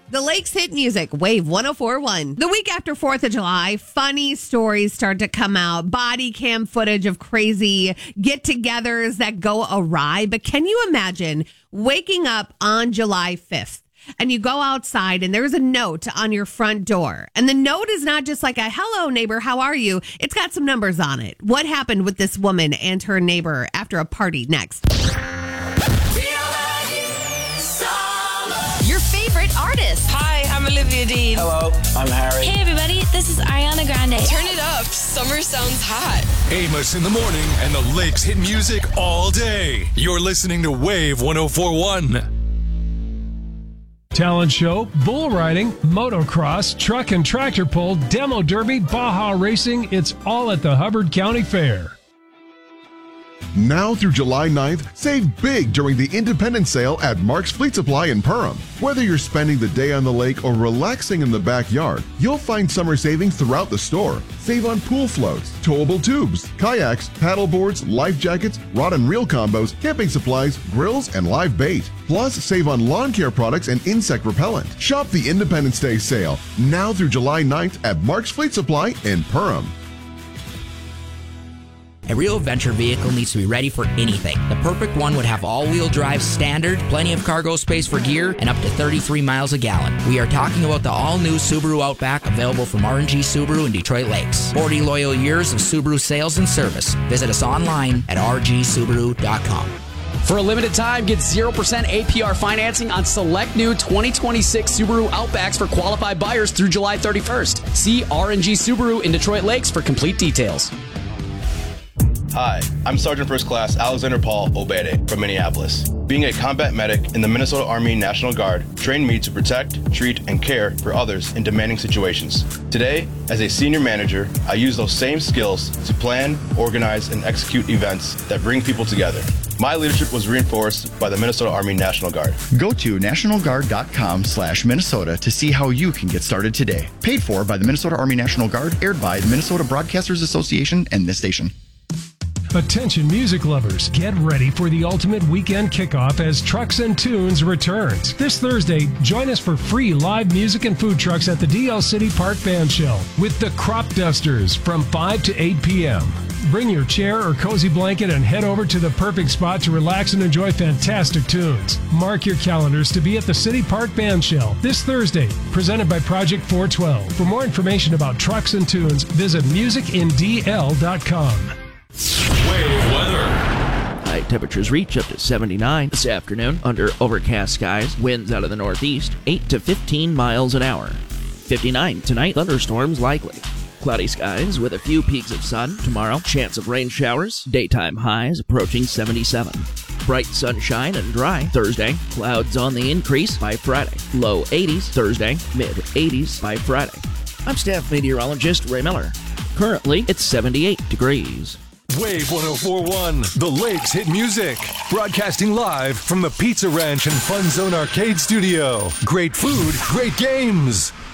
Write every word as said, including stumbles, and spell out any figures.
The Lakes Hit Music, Wave one oh four point one. The week after fourth of July, funny stories start to come out. Body cam footage of crazy get-togethers that go awry. But can you imagine waking up on July fifth? And you go outside and there's a note on your front door. And the note is not just like a hello neighbor, how are you? It's got some numbers on it. What happened with this woman and her neighbor after a party next? Your favorite artist. Hi, I'm Olivia Dean. Hello, I'm Harry. Hey everybody, this is Ariana Grande. Turn it up, summer sounds hot. Amos in the morning and the Lakes Hit Music all day. You're listening to Wave one oh four point one. Talent show, bull riding, motocross, truck and tractor pull, demo derby, Baja racing. It's all at the Hubbard County Fair. Now through July ninth, save big during the Independence Sale at Mark's Fleet Supply in Perham. Whether you're spending the day on the lake or relaxing in the backyard, you'll find summer savings throughout the store. Save on pool floats, towable tubes, kayaks, paddle boards, life jackets, rod and reel combos, camping supplies, grills, and live bait. Plus, save on lawn care products and insect repellent. Shop the Independence Day sale now through July ninth at Mark's Fleet Supply in Perham. A real adventure vehicle needs to be ready for anything. The perfect one would have all-wheel drive standard, plenty of cargo space for gear, and up to thirty-three miles a gallon. We are talking about the all-new Subaru Outback, available from R and G Subaru in Detroit Lakes. forty loyal years of Subaru sales and service. Visit us online at r g subaru dot com. For a limited time, get zero percent A P R financing on select new twenty twenty-six Subaru Outbacks for qualified buyers through July thirty-first. See R and G Subaru in Detroit Lakes for complete details. Hi, I'm Sergeant First Class Alexander Paul Obede from Minneapolis. Being a combat medic in the Minnesota Army National Guard trained me to protect, treat, and care for others in demanding situations. Today, as a senior manager, I use those same skills to plan, organize, and execute events that bring people together. My leadership was reinforced by the Minnesota Army National Guard. Go to national guard dot com slash Minnesota to see how you can get started today. Paid for by the Minnesota Army National Guard, aired by the Minnesota Broadcasters Association and this station. Attention music lovers, get ready for the ultimate weekend kickoff as Trucks and Tunes returns. This Thursday, join us for free live music and food trucks at the D L City Park Band Shell with the Crop Dusters from five to eight p.m. Bring your chair or cozy blanket and head over to the perfect spot to relax and enjoy fantastic tunes. Mark your calendars to be at the City Park Band Shell this Thursday, presented by Project four twelve. For more information about Trucks and Tunes, visit music in d l dot com. Wave weather. High temperatures reach up to seventy-nine this afternoon under overcast skies. Winds out of the northeast, eight to fifteen miles an hour. fifty-nine tonight, thunderstorms likely. Cloudy skies with a few peaks of sun. Tomorrow, chance of rain showers. Daytime highs approaching seventy-seven. Bright sunshine and dry. Thursday, clouds on the increase by Friday. Low eighties Thursday, mid eighties by Friday. I'm staff meteorologist Ray Miller. Currently, it's seventy-eight degrees. Wave one oh four point one, the Lakes Hit Music. Broadcasting live from the Pizza Ranch and Fun Zone Arcade Studio. Great food, great games.